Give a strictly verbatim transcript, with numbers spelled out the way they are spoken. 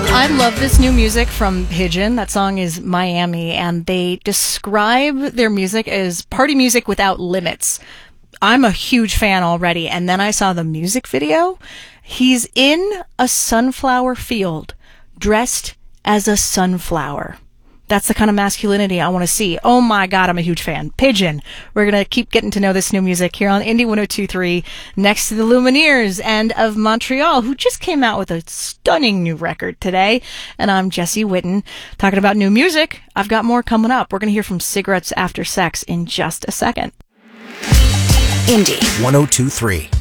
I love this new music from Pigeon. That song is Miami, and they describe their music as party music without limits. I'm a huge fan already, and then I saw the music video. He's in a sunflower field, dressed as a sunflower. That's the kind of masculinity I want to see. Oh my God, I'm a huge fan. Pigeon. We're going to keep getting to know this new music here on Indie one oh two point three next to the Lumineers and of Montreal, who just came out with a stunning new record today. And I'm Jesse Witten talking about new music. I've got more coming up. We're going to hear from Cigarettes After Sex in just a second. Indie one oh two point three.